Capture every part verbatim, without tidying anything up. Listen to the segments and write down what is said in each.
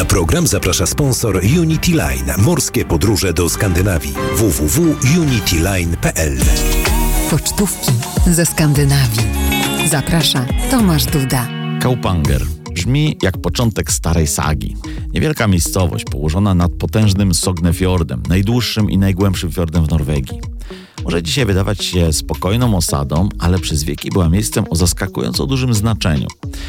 Na program zaprasza sponsor Unity Line. Morskie podróże do Skandynawii. w w w kropka unity line kropka p l. Pocztówki ze Skandynawii. Zaprasza Tomasz Duda. Kaupanger brzmi jak początek starej sagi. Niewielka miejscowość położona nad potężnym Sognefjordem, najdłuższym i najgłębszym fiordem w Norwegii. Może dzisiaj wydawać się spokojną osadą, ale przez wieki była miejscem o zaskakująco dużym znaczeniu.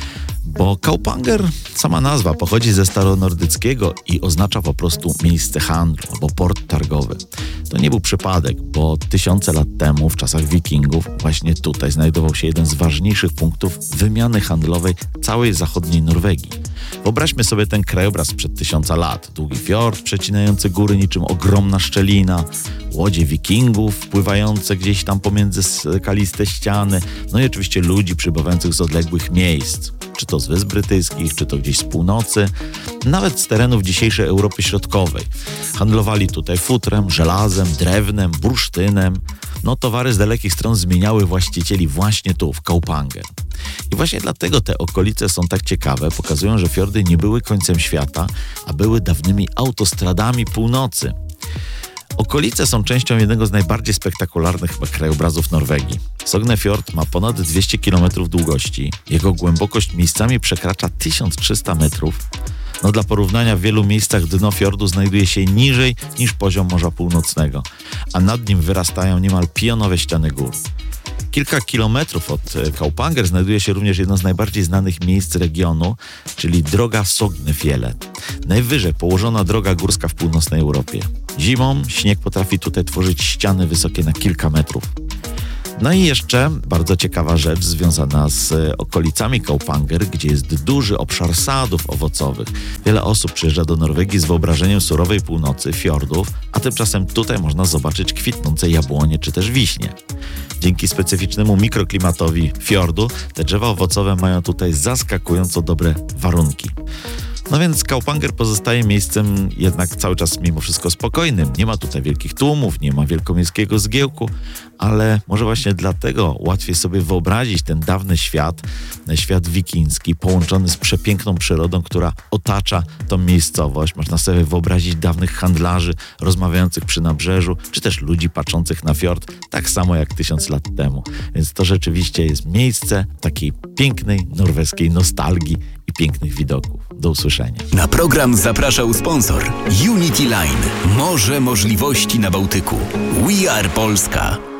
Bo Kaupanger, sama nazwa, pochodzi ze staronordyckiego i oznacza po prostu miejsce handlu albo port targowy. To nie był przypadek, bo tysiące lat temu, w czasach wikingów, właśnie tutaj znajdował się jeden z ważniejszych punktów wymiany handlowej całej zachodniej Norwegii. Wyobraźmy sobie ten krajobraz sprzed tysiąca lat. Długi fiord przecinający góry niczym ogromna szczelina, łodzie wikingów pływające gdzieś tam pomiędzy skaliste ściany, no i oczywiście ludzi przybywających z odległych miejsc. Czy to z Wysp Brytyjskich, czy to gdzieś z północy, nawet z terenów dzisiejszej Europy Środkowej. Handlowali tutaj futrem, żelazem, drewnem, bursztynem. No towary z dalekich stron zmieniały właścicieli właśnie tu, w Kaupanger. I właśnie dlatego te okolice są tak ciekawe, pokazują, że fiordy nie były końcem świata, a były dawnymi autostradami północy. Okolice są częścią jednego z najbardziej spektakularnych chyba krajobrazów Norwegii. Sognefjord ma ponad dwieście kilometrów długości. Jego głębokość miejscami przekracza tysiąc trzysta metrów. No dla porównania w wielu miejscach dno fiordu znajduje się niżej niż poziom Morza Północnego, a nad nim wyrastają niemal pionowe ściany gór. Kilka kilometrów od Kaupanger znajduje się również jedno z najbardziej znanych miejsc regionu, czyli droga Sognefjellet. Najwyżej położona droga górska w północnej Europie. Zimą śnieg potrafi tutaj tworzyć ściany wysokie na kilka metrów. No i jeszcze bardzo ciekawa rzecz związana z okolicami Kaupanger, gdzie jest duży obszar sadów owocowych. Wiele osób przyjeżdża do Norwegii z wyobrażeniem surowej północy, fiordów, a tymczasem tutaj można zobaczyć kwitnące jabłonie czy też wiśnie. Dzięki specyficznemu mikroklimatowi fiordu te drzewa owocowe mają tutaj zaskakująco dobre warunki. No więc Kaupanger pozostaje miejscem jednak cały czas mimo wszystko spokojnym. Nie ma tutaj wielkich tłumów, nie ma wielkomiejskiego zgiełku, ale może właśnie dlatego łatwiej sobie wyobrazić ten dawny świat, świat wikiński, połączony z przepiękną przyrodą, która otacza tą miejscowość. Można sobie wyobrazić dawnych handlarzy rozmawiających przy nabrzeżu, czy też ludzi patrzących na fiord, tak samo jak tysiąc lat temu. Więc to rzeczywiście jest miejsce takiej pięknej norweskiej nostalgii i pięknych widoków. Do usłyszenia. Na program zapraszał sponsor Unity Line. Morze możliwości na Bałtyku. We are Polska.